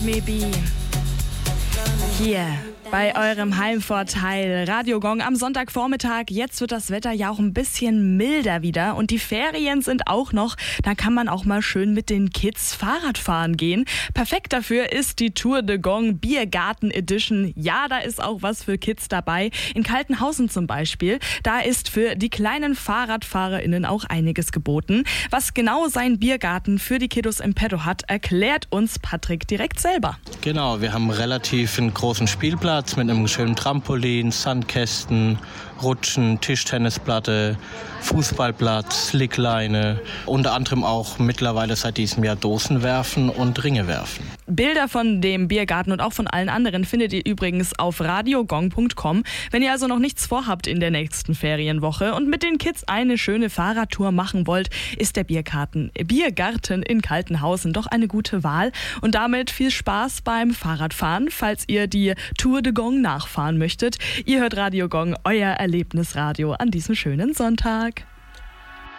Maybe. Hier bei eurem Heimvorteil Radio Gong am Sonntagvormittag. Jetzt wird das Wetter ja auch ein bisschen milder wieder und die Ferien sind auch noch. Da kann man auch mal schön mit den Kids Fahrrad fahren gehen. Perfekt dafür ist die Tour de Gong Biergarten Edition. Ja, da ist auch was für Kids dabei. In Kaltenhausen zum Beispiel. Da ist für die kleinen FahrradfahrerInnen auch einiges geboten. Was genau sein Biergarten für die Kiddos im Petto hat, erklärt uns Patrick direkt selber. Genau, wir haben relativ einen großen Spielplatz mit einem schönen Trampolin, Sandkästen, Rutschen, Tischtennisplatte, Fußballplatz, Slickleine, unter anderem auch mittlerweile seit diesem Jahr Dosen werfen und Ringe werfen. Bilder von dem Biergarten und auch von allen anderen findet ihr übrigens auf radiogong.com. Wenn ihr also noch nichts vorhabt in der nächsten Ferienwoche und mit den Kids eine schöne Fahrradtour machen wollt, ist der Biergarten in Kaltenhausen doch eine gute Wahl. Und damit viel Spaß beim Fahrradfahren, falls ihr die Tour de Gong nachfahren möchtet. Ihr hört Radio Gong, euer Erlebnisradio an diesem schönen Sonntag.